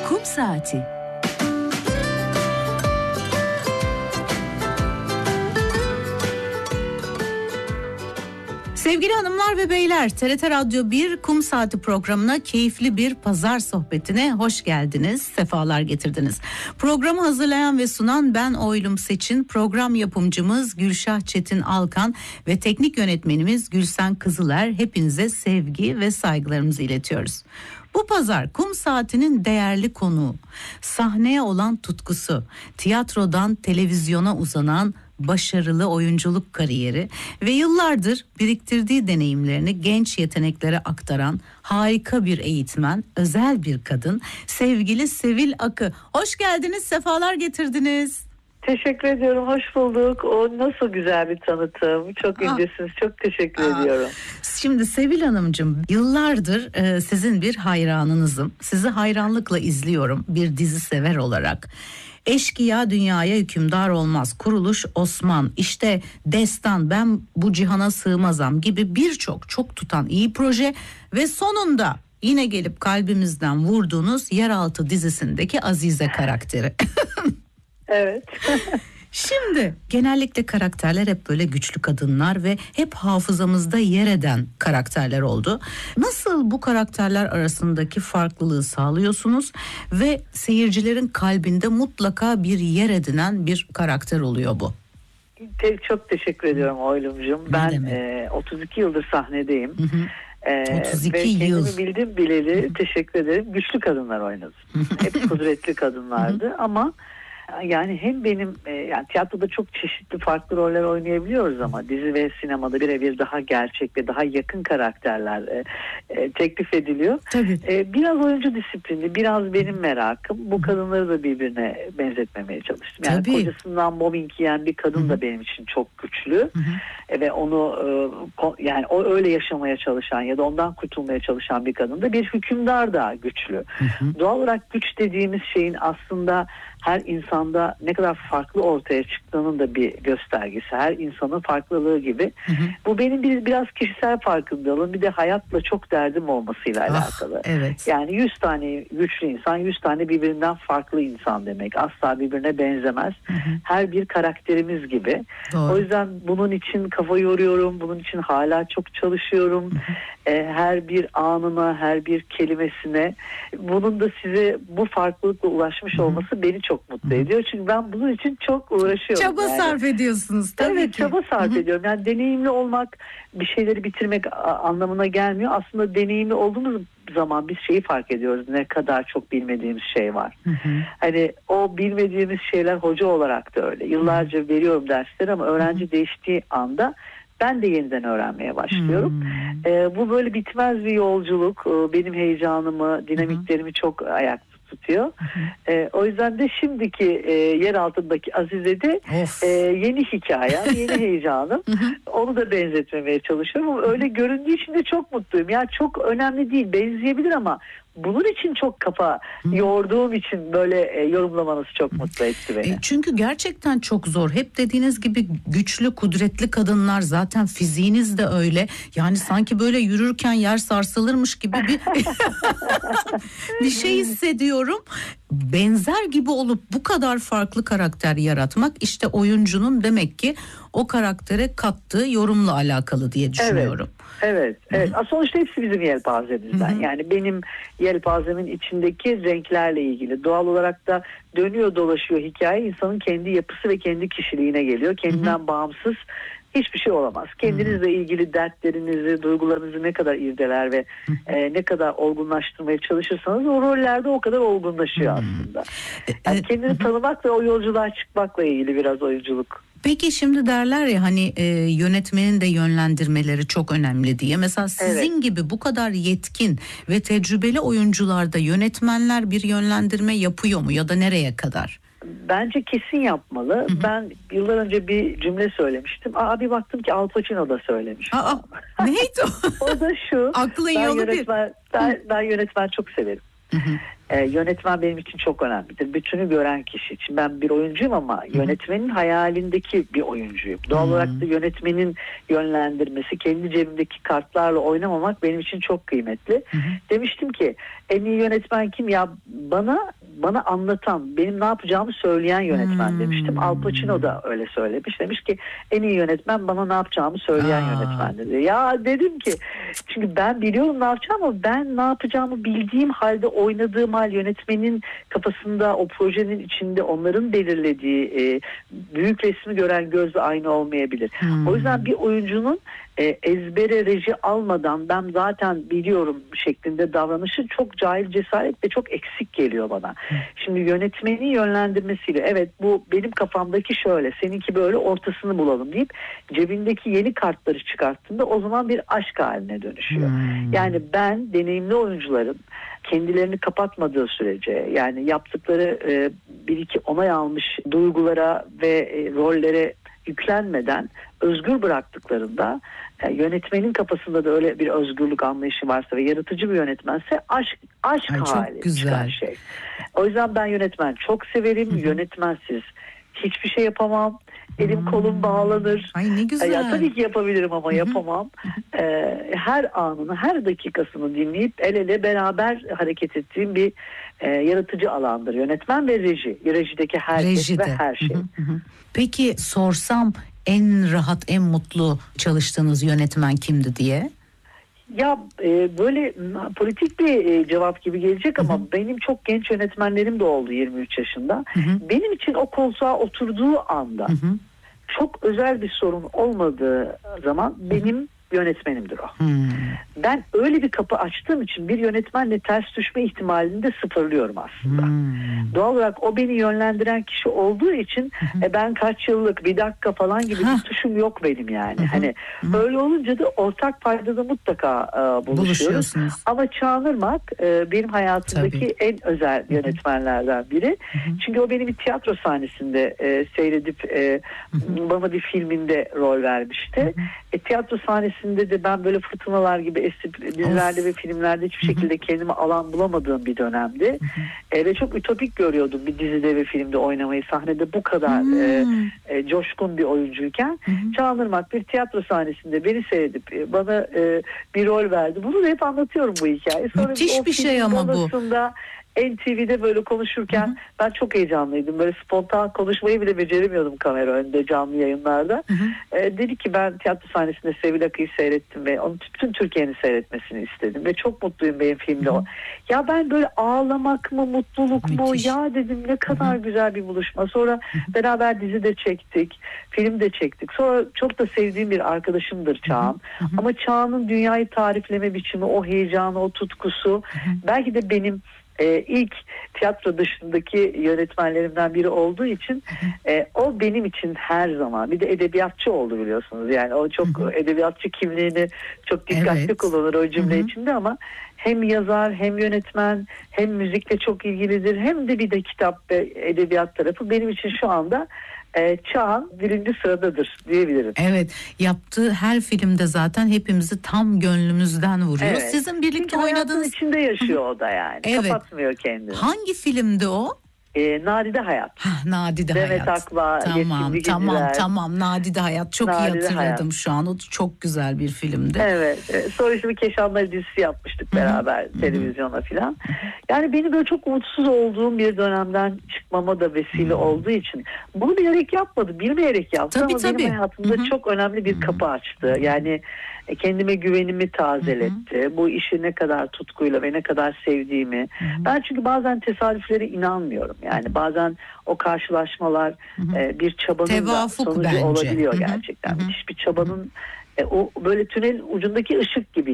Kum Saati. Sevgili hanımlar ve beyler, TRT Radyo 1 Kum Saati programına, keyifli bir pazar sohbetine hoş geldiniz, sefalar getirdiniz. Programı hazırlayan ve sunan ben Oylum Seçin, program yapımcımız Gülşah Çetin Alkan ve teknik yönetmenimiz Gülsen Kızıler. Hepinize sevgi ve saygılarımızı iletiyoruz. Bu pazar Kum Saati'nin değerli konuğu, sahneye olan tutkusu, tiyatrodan televizyona uzanan başarılı oyunculuk kariyeri ve yıllardır biriktirdiği deneyimlerini genç yeteneklere aktaran harika bir eğitmen, özel bir kadın, sevgili Sevil Akı. Hoş geldiniz, sefalar getirdiniz. Teşekkür ediyorum, hoş bulduk. O nasıl güzel bir tanıtım. Çok incesiniz, çok teşekkür ediyorum. Şimdi Sevil Hanımcığım, yıllardır sizin bir hayranınızım. Sizi hayranlıkla izliyorum bir dizi sever olarak. Eşkıya dünyaya hükümdar olmaz, Kuruluş Osman, işte Destan, Ben bu cihana sığmazam gibi birçok çok tutan iyi proje ve sonunda yine gelip kalbimizden vurduğunuz Yeraltı dizisindeki Azize karakteri. Evet. Şimdi genellikle karakterler hep böyle güçlü kadınlar ve hep hafızamızda yer eden karakterler oldu. Nasıl bu karakterler arasındaki farklılığı sağlıyorsunuz ve seyircilerin kalbinde mutlaka bir yer edinen bir karakter oluyor bu? Çok teşekkür ediyorum Oylumcuğum. Ben 32 yıldır sahnedeyim. 32 ve yıl. kendimi bildim bileli teşekkür ederim. Güçlü kadınlar oynadım. Hep kudretli kadınlardı ama yani hem benim yani tiyatroda çok çeşitli farklı roller oynayabiliyoruz ama dizi ve sinemada birebir daha gerçek ve daha yakın karakterler teklif ediliyor. Biraz oyuncu disiplini, biraz benim merakım. Bu kadınları da birbirine benzetmemeye çalıştım. Yani kocasından mobbing yiyen bir kadın da benim için çok güçlü. Ve onu yani o öyle yaşamaya çalışan ya da ondan kurtulmaya çalışan bir kadın da, bir hükümdar da güçlü. Doğal olarak güç dediğimiz şeyin aslında her insanda ne kadar farklı ortaya çıktığının da bir göstergesi. Her insanın farklılığı gibi. Bu benim biraz kişisel farkındalığım. Bir de hayatla çok derdim olmasıyla alakalı. Evet. Yani 100 tane güçlü insan, 100 tane birbirinden farklı insan demek. Asla birbirine benzemez. Her bir karakterimiz gibi. Doğru. O yüzden bunun için kafa yoruyorum. Bunun için hala çok çalışıyorum. Her bir anına, her bir kelimesine. Bunun da size bu farklılıkla ulaşmış olması beni çok mutlu ediyor. Çünkü ben bunun için çok uğraşıyorum. Çaba sarf ediyorsunuz tabii evet, ki. çaba sarf ediyorum. Yani deneyimli olmak bir şeyleri bitirmek anlamına gelmiyor. Aslında deneyimli olduğumuz zaman biz şeyi fark ediyoruz. Ne kadar çok bilmediğimiz şey var. Hani o bilmediğimiz şeyler, hoca olarak da öyle. Yıllarca veriyorum dersleri ama öğrenci değiştiği anda ben de yeniden öğrenmeye başlıyorum. Bu böyle bitmez bir yolculuk. Benim heyecanımı, dinamiklerimi çok ayakta tutuyor. O yüzden de şimdiki yer altındaki Azize'de yeni hikayem, yeni heyecanım. Onu da benzetmemeye çalışıyorum. Ama öyle göründüğü için de çok mutluyum. Yani çok önemli değil, benzeyebilir ama bunun için çok kafa yorduğum için böyle yorumlamanız çok mutlu etti beni. Çünkü gerçekten çok zor. Hep dediğiniz gibi güçlü, kudretli kadınlar, zaten fiziğiniz de öyle. Yani sanki böyle yürürken yer sarsılırmış gibi bir şey hissediyorum. Benzer gibi olup bu kadar farklı karakter yaratmak, işte oyuncunun demek ki o karaktere kattığı yorumla alakalı diye düşünüyorum. Evet. Sonuçta hepsi bizim yelpazemizden. Yani benim yelpazemin içindeki renklerle ilgili. Doğal olarak da dönüyor dolaşıyor hikaye insanın kendi yapısı ve kendi kişiliğine geliyor. Kendinden bağımsız hiçbir şey olamaz. Kendinizle ilgili dertlerinizi, duygularınızı ne kadar irdeler ve ne kadar olgunlaştırmaya çalışırsanız o rollerde o kadar olgunlaşıyor aslında. Yani kendini tanımak ve o yolculuğa çıkmakla ilgili biraz oyunculuk. Peki şimdi derler ya hani yönetmenin de yönlendirmeleri çok önemli diye. Mesela sizin gibi bu kadar yetkin ve tecrübeli oyuncularda yönetmenler bir yönlendirme yapıyor mu ya da nereye kadar? Bence kesin yapmalı. Ben yıllar önce bir cümle söylemiştim. Bir baktım ki Al Pacino da söylemiş. Neydi o? O da şu. Aklın yolu bir. Ben yönetmen çok severim. Yönetmen benim için çok önemlidir. Bütünü gören kişi için. Ben bir oyuncuyum ama yönetmenin hayalindeki bir oyuncuyum. Doğal olarak da yönetmenin yönlendirmesi, kendi cebimdeki kartlarla oynamamak benim için çok kıymetli. Demiştim ki en iyi yönetmen kim? Ya bana bana anlatan, benim ne yapacağımı söyleyen yönetmen demiştim. Al Pacino da öyle söylemiş. Demiş ki en iyi yönetmen bana ne yapacağımı söyleyen yönetmen dedi. Ya dedim ki çünkü ben biliyorum ne yapacağımı ama ben ne yapacağımı bildiğim halde oynadığım hal yönetmenin kafasında o projenin içinde onların belirlediği büyük resmi gören gözle aynı olmayabilir. O yüzden bir oyuncunun ezbere reji almadan ben zaten biliyorum şeklinde davranışı çok cahil cesaret ve çok eksik geliyor bana. Şimdi yönetmenin yönlendirmesiyle evet bu benim kafamdaki şöyle, seninki böyle, ortasını bulalım deyip cebindeki yeni kartları çıkarttığında o zaman bir aşk haline dönüşüyor. Yani ben deneyimli oyuncuların kendilerini kapatmadığı sürece, yani yaptıkları bir iki onay almış duygulara ve rollere yüklenmeden özgür bıraktıklarında yönetmenin kafasında da öyle bir özgürlük anlayışı varsa ve yaratıcı bir yönetmense aşk hali çıkan şey. O yüzden ben yönetmen çok severim. Yönetmensiz hiçbir şey yapamam. Elim kolum bağlanır. Ay ne güzel. Ya, tabii ki yapabilirim ama yapamam. Her anını, her dakikasını dinleyip el ele beraber hareket ettiğim bir yaratıcı alandır. Yönetmen ve reji. Rejideki herkes ve her şey. Peki sorsam en rahat, en mutlu çalıştığınız yönetmen kimdi diye? Ya böyle politik bir cevap gibi gelecek ama benim çok genç yönetmenlerim de oldu 23 yaşında. Benim için o koltuğa oturduğu anda çok özel bir sorun olmadığı zaman benim yönetmenimdir o. Ben öyle bir kapı açtığım için bir yönetmenle ters düşme ihtimalini de sıfırlıyorum aslında. Doğal olarak o beni yönlendiren kişi olduğu için ben kaç yıllık, bir dakika falan gibi bir tuşum yok benim yani. Hani öyle olunca da ortak paydada mutlaka buluşuyoruz. Ama Çağan Irmak benim hayatımdaki en özel yönetmenlerden biri. Çünkü o beni bir tiyatro sahnesinde seyredip bana bir filminde rol vermişti. Tiyatro sahnesinde de ben böyle fırtınalar gibi esip dizilerde ve filmlerde hiçbir şekilde kendime alan bulamadığım bir dönemdi. Ve çok ütopik görüyordum bir dizide ve filmde oynamayı, sahnede bu kadar coşkun bir oyuncuyken. Çağan Irmak bir tiyatro sahnesinde beni seyredip bana bir rol verdi. Bunu da hep anlatıyorum bu hikayeyi. Sonra müthiş bir şey ama bu. NTV'de böyle konuşurken ben çok heyecanlıydım. Böyle spontan konuşmayı bile beceremiyordum kamera önünde, canlı yayınlarda. Dedi ki ben tiyatro sahnesinde Sevil Akı'yı seyrettim ve onu bütün Türkiye'nin seyretmesini istedim. Ve çok mutluyum benim filmde o. Ya ben böyle ağlamak mı, mutluluk mu? Ya dedim ne kadar güzel bir buluşma. Sonra beraber dizi de çektik, film de çektik. Sonra çok da sevdiğim bir arkadaşımdır Çağan. Ama Çağan'ın dünyayı tarifleme biçimi, o heyecanı, o tutkusu belki de benim ilk tiyatro dışındaki yönetmenlerimden biri olduğu için o benim için her zaman, bir de edebiyatçı oldu biliyorsunuz, yani o çok edebiyatçı kimliğini çok dikkatli kullanır o cümle içinde ama hem yazar hem yönetmen hem müzikle çok ilgilidir hem de bir de kitap ve edebiyat tarafı benim için şu anda Çağan birinci sıradadır diyebilirim. Evet, yaptığı her filmde zaten hepimizi tam gönlümüzden vuruyor. Evet. Sizin birlikte oynadığınız içinde yaşıyor o da yani. Evet. Kapatmıyor kendini. Hangi filmdi o? Nadide Hayat. Nadide Demet Hayat. Akba, Tamam. Nadide Hayat. Çok iyi hatırladım şu an. O çok güzel bir filmdi. Evet. Sonra işte bir Keşanları dizisi yapmıştık beraber televizyona filan. Yani beni böyle çok umutsuz olduğum bir dönemden çıkmama da vesile olduğu için bunu bilerek yapmadı. Bilmeyerek yaptı ama benim hayatımda çok önemli bir kapı açtı. Yani kendime güvenimi tazeletti. Bu işi ne kadar tutkuyla ve ne kadar sevdiğimi. Ben çünkü bazen tesadüflere inanmıyorum. Yani bazen o karşılaşmalar bir çabanın da sonucu olabiliyor gerçekten. Müthiş bir çabanın o böyle tünelin ucundaki ışık gibi.